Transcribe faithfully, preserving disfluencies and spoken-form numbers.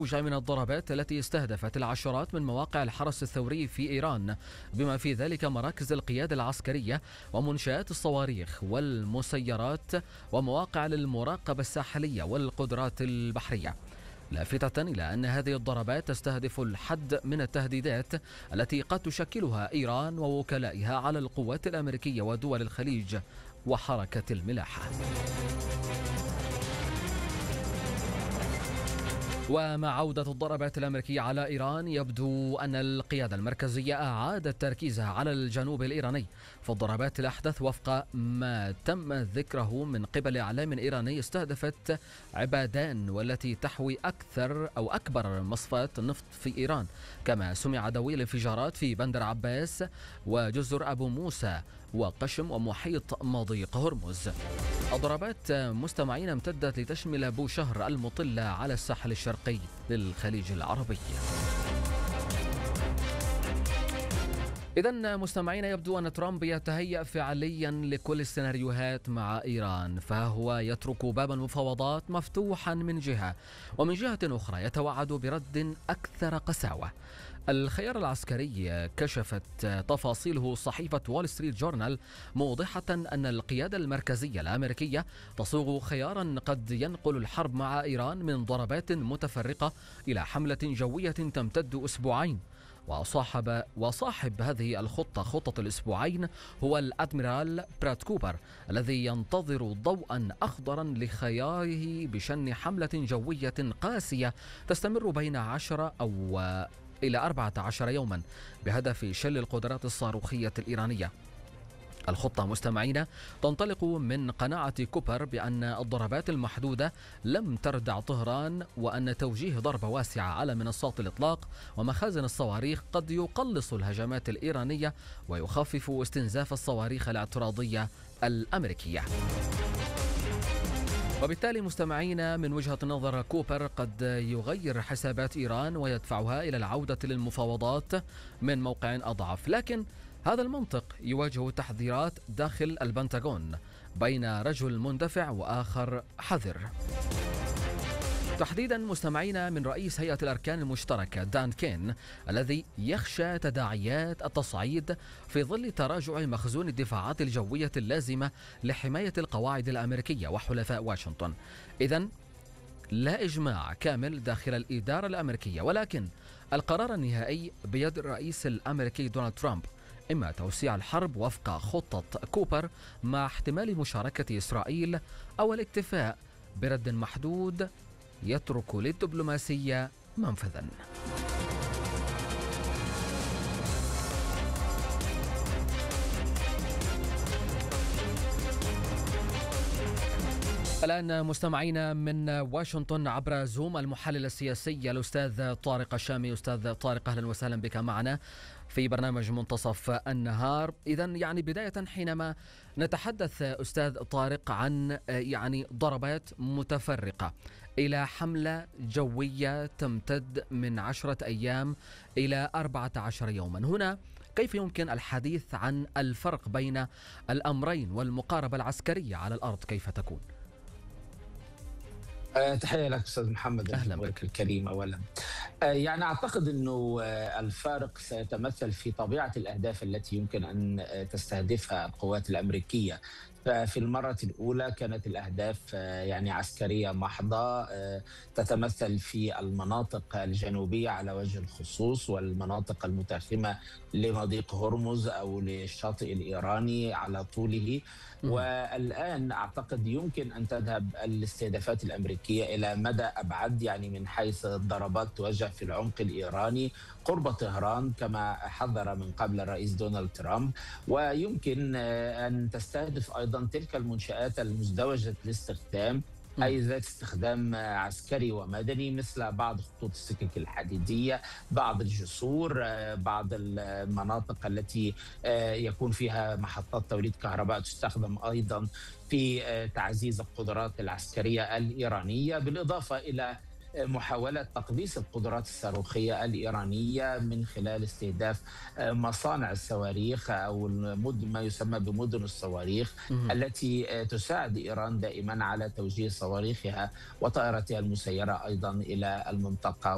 من الضربات التي استهدفت العشرات من مواقع الحرس الثوري في إيران، بما في ذلك مراكز القيادة العسكرية ومنشآت الصواريخ والمسيرات ومواقع للمراقبة الساحلية والقدرات البحرية، لافتة إلى أن هذه الضربات تستهدف الحد من التهديدات التي قد تشكلها إيران ووكلائها على القوات الأمريكية ودول الخليج وحركة الملاحة. ومع عودة الضربات الأمريكية على إيران، يبدو أن القيادة المركزية أعادت تركيزها على الجنوب الإيراني، فالضربات الأحدث وفق ما تم ذكره من قبل إعلام إيراني استهدفت عبادان، والتي تحوي أكثر أو أكبر مصفاة نفط في إيران، كما سمع دوي الانفجارات في بندر عباس وجزر أبو موسى وقشم ومحيط مضيق هرمز. الضربات مستمعين امتدت لتشمل بوشهر المطلة على الساحل الشرقي للخليج العربي. إذن مستمعين، يبدو أن ترامب يتهيأ فعليا لكل السيناريوهات مع إيران، فهو يترك باب المفاوضات مفتوحا من جهة، ومن جهة أخرى يتوعد برد أكثر قساوة. الخيار العسكري كشفت تفاصيله صحيفة وول ستريت جورنال، موضحة أن القيادة المركزية الأمريكية تصوغ خيارا قد ينقل الحرب مع إيران من ضربات متفرقة إلى حملة جوية تمتد أسبوعين. وصاحب وصاحب هذه الخطة خطة الأسبوعين هو الأدميرال براد كوبر، الذي ينتظر ضوءا أخضرا لخياره بشن حملة جوية قاسية تستمر بين عشرة أو إلى أربعة عشر يوما بهدف شل القدرات الصاروخية الإيرانية. الخطة مستمعين تنطلق من قناعة كوبر بأن الضربات المحدودة لم تردع طهران، وأن توجيه ضربة واسعة على منصات الإطلاق ومخازن الصواريخ قد يقلص الهجمات الإيرانية ويخفف استنزاف الصواريخ الاعتراضية الأمريكية. وبالتالي مستمعين، من وجهة نظر كوبر قد يغير حسابات إيران ويدفعها إلى العودة للمفاوضات من موقع أضعف، لكن هذا المنطق يواجه تحذيرات داخل البنتاغون بين رجل مندفع وآخر حذر. تحديدا مستمعين من رئيس هيئة الأركان المشتركة دان كين، الذي يخشى تداعيات التصعيد في ظل تراجع مخزون الدفاعات الجوية اللازمة لحماية القواعد الأمريكية وحلفاء واشنطن. إذن لا إجماع كامل داخل الإدارة الأمريكية، ولكن القرار النهائي بيد الرئيس الأمريكي دونالد ترامب، إما توسيع الحرب وفق خطة كوبر مع احتمال مشاركة إسرائيل، أو الاكتفاء برد محدود يترك للدبلوماسية منفذا. الآن مستمعين من واشنطن عبر زوم المحلل السياسي الأستاذ طارق الشامي. أستاذ طارق، أهلا وسهلا بك معنا في برنامج منتصف النهار. إذن يعني بداية، حينما نتحدث أستاذ طارق عن يعني ضربات متفرقة إلى حملة جوية تمتد من عشرة أيام إلى أربعة عشر يوما، هنا كيف يمكن الحديث عن الفرق بين الأمرين والمقاربة العسكرية على الأرض كيف تكون؟ أه تحية لك أستاذ محمد، أهلا بك الكريم. أولا أه يعني أعتقد أنه أه الفارق سيتمثل في طبيعة الأهداف التي يمكن أن تستهدفها القوات الأمريكية. ففي المرة الأولى كانت الأهداف يعني عسكرية محضة، تتمثل في المناطق الجنوبية على وجه الخصوص والمناطق المتاخمة لمضيق هرمز أو للشاطئ الإيراني على طوله. والآن أعتقد يمكن أن تذهب الاستهدافات الأمريكية إلى مدى أبعد، يعني من حيث الضربات توجه في العمق الإيراني قرب طهران كما حذر من قبل الرئيس دونالد ترامب، ويمكن أن تستهدف أيضا تلك المنشآت المزدوجة الاستخدام، أي ذات استخدام عسكري ومدني، مثل بعض خطوط السكك الحديدية، بعض الجسور، بعض المناطق التي يكون فيها محطات توليد كهرباء تستخدم أيضا في تعزيز القدرات العسكرية الإيرانية، بالإضافة إلى محاولة تقديس القدرات الصاروخية الإيرانية من خلال استهداف مصانع الصواريخ أو ما يسمى بمدن الصواريخ التي تساعد إيران دائما على توجيه صواريخها وطائراتها المسيرة أيضا إلى المنطقة